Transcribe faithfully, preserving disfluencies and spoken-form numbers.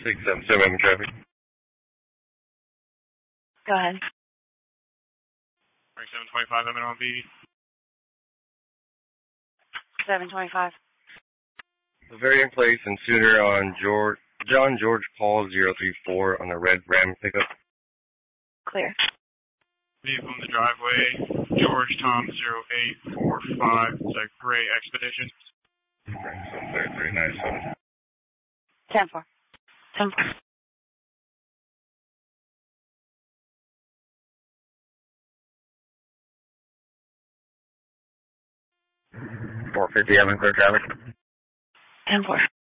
six seven seven traffic. Go ahead. seven twenty-five, I'm in on B. seven twenty-five. The variant place and Sooner on George, John George Paul zero three four on the red Ram pickup. Clear. Vehicle in the driveway, George Tom zero eight four five, it's a gray Expedition. Very, very nice. ten four. ten four. four fifty, I'm in clear traffic. ten four.